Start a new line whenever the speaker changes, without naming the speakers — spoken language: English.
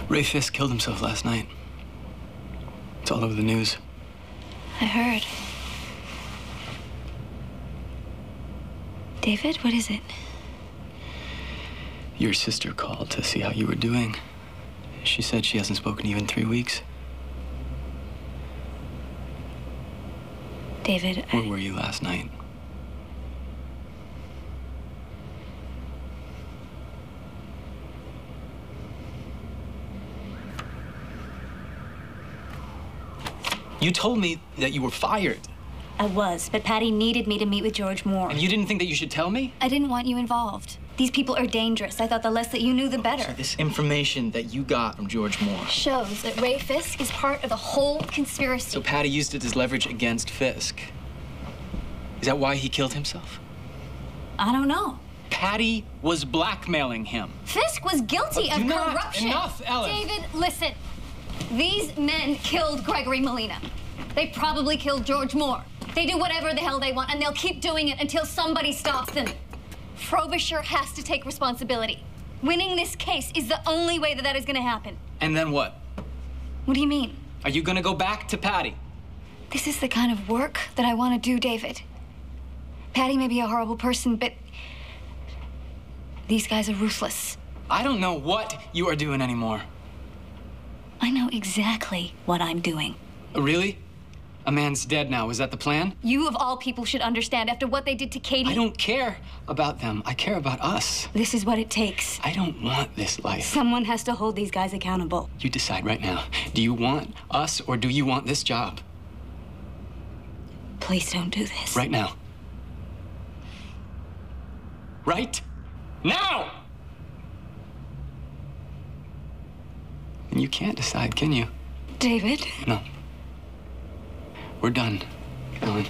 Ray Fisk killed himself last night. It's all over the news.
I heard. David, what is it?
Your sister called to see how you were doing. She said she hasn't spoken to you in 3 weeks.
David,
Where were you last night? You told me that you were fired.
I was, but Patty needed me to meet with George Moore.
And you didn't think that you should tell me?
I didn't want you involved. These people are dangerous. I thought the less that you knew, the better.
So this information that you got from George Moore
shows that Ray Fisk is part of the whole conspiracy.
So Patty used it as leverage against Fisk. Is that why he killed himself?
I don't know.
Patty was blackmailing him.
Fisk was guilty of
Not
corruption.
enough, Ellen.
David, listen. These men killed Gregory Molina. They probably killed George Moore. They do whatever the hell they want, and they'll keep doing it until somebody stops them. Frobisher has to take responsibility. Winning this case is the only way that is going to happen.
And then what?
What do you mean?
Are you going to go back to Patty?
This is the kind of work that I want to do, David. Patty may be a horrible person, but these guys are ruthless.
I don't know what you are doing anymore.
I know exactly what I'm doing.
Really? A man's dead now. Is that the plan?
You, of all people, should understand after what they did to Katie.
I don't care about them. I care about us.
This is what it takes.
I don't want this life.
Someone has to hold these guys accountable.
You decide right now. Do you want us or do you want this job?
Please don't do this.
Right now. Right now! And you can't decide, can you?
David?
No. We're done, Ellen.